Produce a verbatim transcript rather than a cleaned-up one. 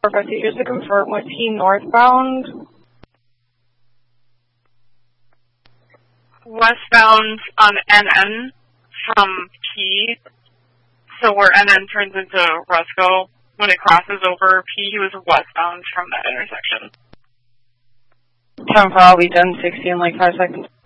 four fifty, just to confirm, was he northbound? Westbound on N N from P, so where N N turns into Rusco, when it crosses over P, he was westbound from that intersection. ten for, I'll be done, sixty in like five seconds.